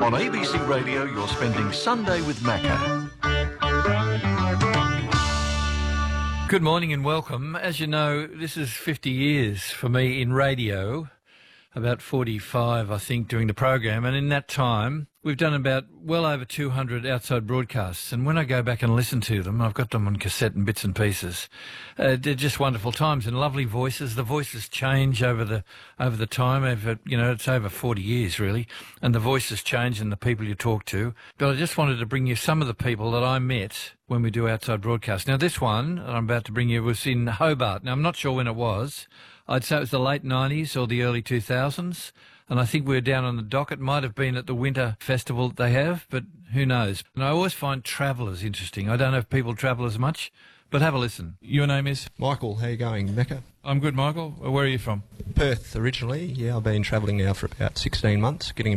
On ABC Radio, you're spending Sunday with Macca. Good morning and welcome. As you know, this is 50 years for me in radio, about 45, I think, doing the program. And in that time, we've done about well over 200 outside broadcasts. And when I go back and listen to them, I've got them on cassette and bits and pieces. They're just wonderful times and lovely voices. The voices change over the time. It's over 40 years, really. And the voices change and the people you talk to. But I just wanted to bring you some of the people that I met when we do outside broadcasts. Now, this one that I'm about to bring you was in Hobart. Now, I'm not sure when it was. I'd say it was the late 90s or the early 2000s. And I think we were down on the dock. It might have been at the winter festival that they have, but who knows. And I always find travellers interesting. I don't know if people travel as much, but have a listen. Your name is? Michael, how you going, Mecca? I'm good, Michael. Where are you from? Perth originally. Yeah, I've been travelling now for about 16 months, getting